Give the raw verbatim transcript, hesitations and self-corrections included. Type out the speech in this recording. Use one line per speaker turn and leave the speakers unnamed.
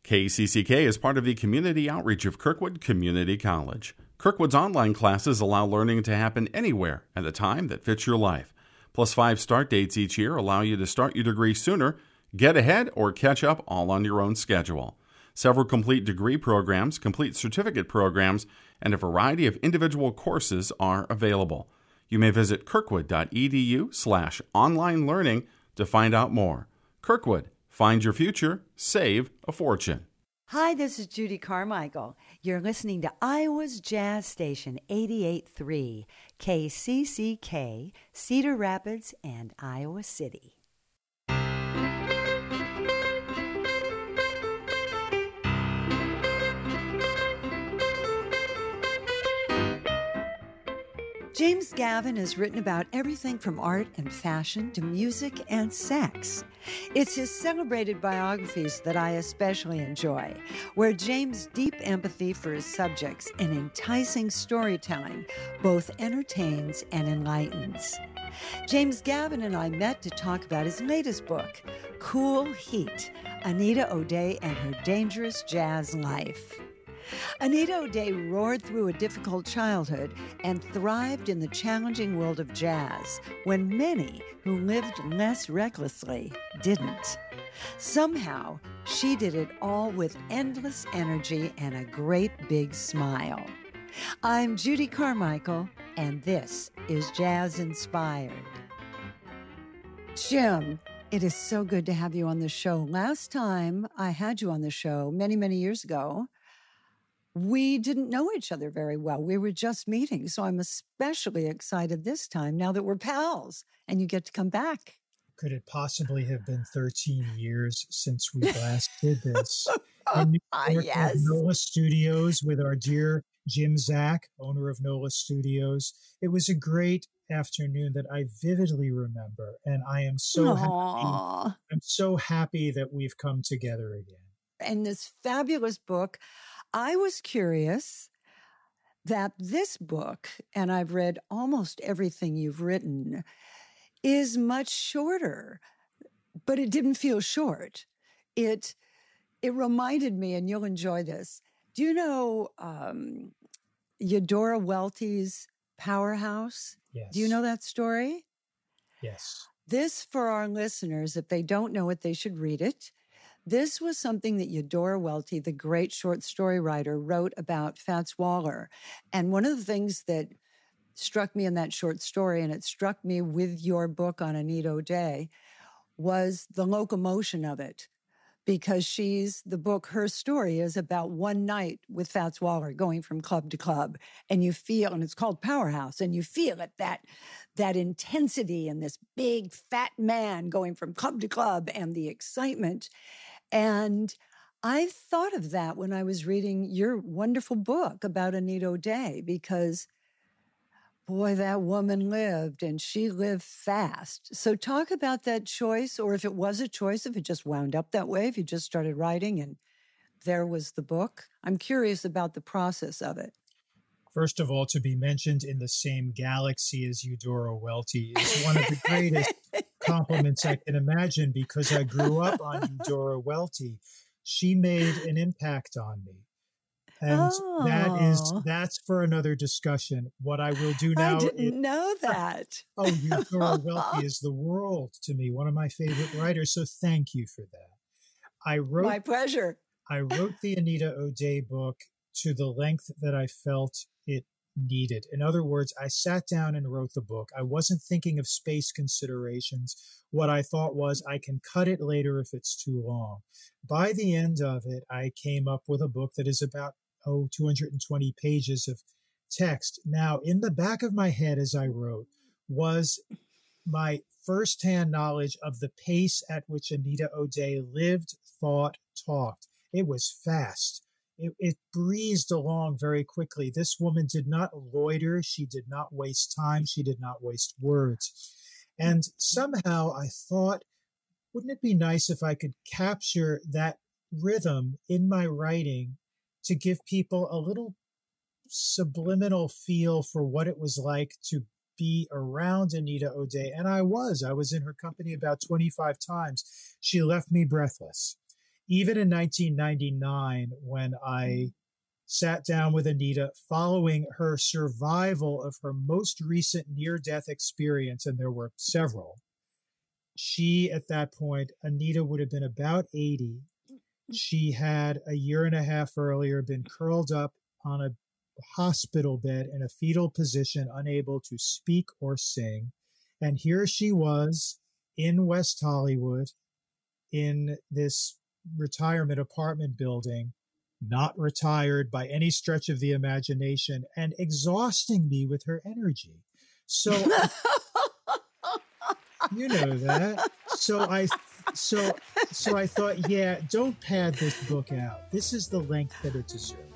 K C C K is part of the community outreach of Kirkwood Community College. Kirkwood's online classes allow learning to happen anywhere at a time that fits your life. Plus five start dates each year allow you to start your degree sooner, get ahead, or catch up all on your own schedule. Several complete degree programs, complete certificate programs, and a variety of individual courses are available. You may visit kirkwood.edu slash online learning to find out more. Kirkwood, find your future, save a fortune.
Hi, this is Judy Carmichael. You're listening to Iowa's Jazz Station eighty-eight point three, K C C K, Cedar Rapids and Iowa City. James Gavin has written about everything from art and fashion to music and sex. It's his celebrated biographies that I especially enjoy, where James' deep empathy for his subjects and enticing storytelling both entertains and enlightens. James Gavin and I met to talk about his latest book, Cool Heat, Anita O'Day and Her Dangerous Jazz Life. Anita O'Day roared through a difficult childhood and thrived in the challenging world of jazz when many who lived less recklessly didn't. Somehow, she did it all with endless energy and a great big smile. I'm Judy Carmichael, and this is Jazz Inspired. Jim, it is so good to have you on the show. Last time I had you on the show, many, many years ago, we didn't know each other very well. We were just meeting. So I'm especially excited this time now that we're pals and you get to come back.
Could it possibly have been thirteen years since we last did this? In New York,
Yes.
at NOLA Studios with our dear Jim Zach, owner of NOLA Studios. It was a great afternoon that I vividly remember. And I am so
Aww.
happy. I'm so happy that we've come together again.
And this fabulous book, I was curious that this book, and I've read almost everything you've written, is much shorter, but it didn't feel short. It it reminded me, and you'll enjoy this. Do you know um, Eudora Welty's Powerhouse?
Yes.
Do you know that story?
Yes.
This, for our listeners, if they don't know it, they should read it. This was something that Eudora Welty, the great short story writer, wrote about Fats Waller. And one of the things that struck me in that short story, and it struck me with your book on Anita O'Day, was the locomotion of it. Because she's, the book, her story is about one night with Fats Waller going from club to club. And you feel, and it's called Powerhouse, and you feel it, that, that intensity and this big fat man going from club to club and the excitement. And I thought of that when I was reading your wonderful book about Anita O'Day, because boy, that woman lived, and she lived fast. So talk about that choice, or if it was a choice, if it just wound up that way, if you just started writing and there was the book. I'm curious about the process of it.
First of all, to be mentioned in the same galaxy as Eudora Welty is one of the greatest compliments I can imagine, because I grew up on Eudora Welty. She made an impact on me. And
oh.
that is, that's for another discussion. What I will do now
I didn't
is,
know that.
oh, Eudora Welty is the world to me, one of my favorite writers. So thank you for that. I wrote,
My pleasure.
I wrote the Anita O'Day book to the length that I felt it needed. In other words, I sat down and wrote the book. I wasn't thinking of space considerations. What I thought was, I can cut it later if it's too long. By the end of it, I came up with a book that is about, oh, two hundred twenty pages of text. Now, in the back of my head as I wrote was my firsthand knowledge of the pace at which Anita O'Day lived, thought, talked. It was fast. It, it breezed along very quickly. This woman did not loiter. She did not waste time. She did not waste words. And somehow I thought, wouldn't it be nice if I could capture that rhythm in my writing to give people a little subliminal feel for what it was like to be around Anita O'Day? And I was. I was in her company about twenty-five times. She left me breathless. even in nineteen ninety-nine, when I sat down with Anita following her survival of her most recent near-death experience, and there were several, she, at that point, Anita would have been about eighty. She had a year and a half earlier been curled up on a hospital bed in a fetal position, unable to speak or sing. And here she was in West Hollywood in this retirement apartment building, not retired by any stretch of the imagination, and exhausting me with her energy. So, you know that. So I, so, so I thought, yeah, don't pad this book out. This is the length that it deserves.